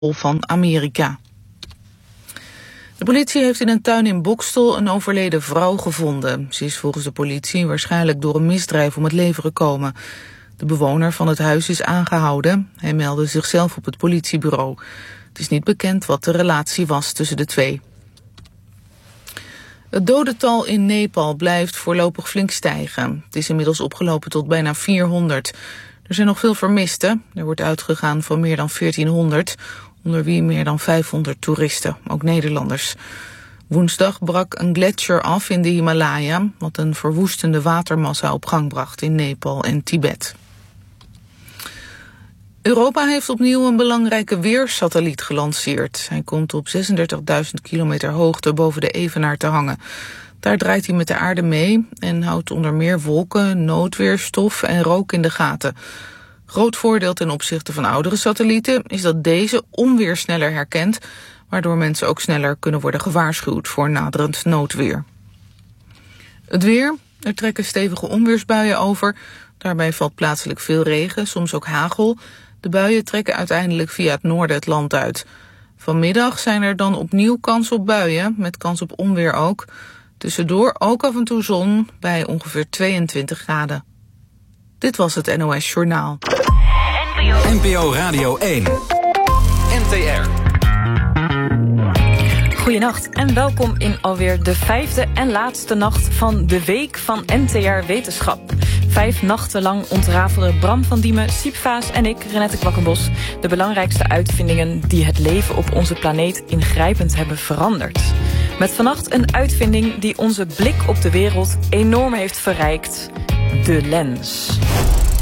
van Amerika. De politie heeft in een tuin in Boxtel een overleden vrouw gevonden. Ze is volgens de politie waarschijnlijk door een misdrijf om het leven gekomen. De bewoner van het huis is aangehouden. Hij meldde zichzelf op het politiebureau. Het is niet bekend wat de relatie was tussen de twee. Het dodental in Nepal blijft voorlopig flink stijgen. Het is inmiddels opgelopen tot bijna 400. Er zijn nog veel vermisten. Er wordt uitgegaan van meer dan 1400, onder wie meer dan 500 toeristen, ook Nederlanders. Woensdag brak een gletsjer af in de Himalaya, wat een verwoestende watermassa op gang bracht in Nepal en Tibet. Europa heeft opnieuw een belangrijke weersatelliet gelanceerd. Hij komt op 36.000 kilometer hoogte boven de evenaar te hangen. Daar draait hij met de aarde mee en houdt onder meer wolken, noodweerstof en rook in de gaten. Groot voordeel ten opzichte van oudere satellieten is dat deze onweer sneller herkent, waardoor mensen ook sneller kunnen worden gewaarschuwd voor naderend noodweer. Het weer, er trekken stevige onweersbuien over. Daarbij valt plaatselijk veel regen, soms ook hagel. De buien trekken uiteindelijk via het noorden het land uit. Vanmiddag zijn er dan opnieuw kans op buien, met kans op onweer ook. Tussendoor ook af en toe zon bij ongeveer 22 graden. Dit was het NOS Journaal. NPO Radio 1. NTR. Goedenacht en welkom in alweer de 5e en laatste nacht van de week van NTR Wetenschap. 5 nachten lang ontrafelen Bram van Diemen, Siep Vaas en ik, Renette Kwakkenbos, de belangrijkste uitvindingen die het leven op onze planeet ingrijpend hebben veranderd. Met vannacht een uitvinding die onze blik op de wereld enorm heeft verrijkt: de lens.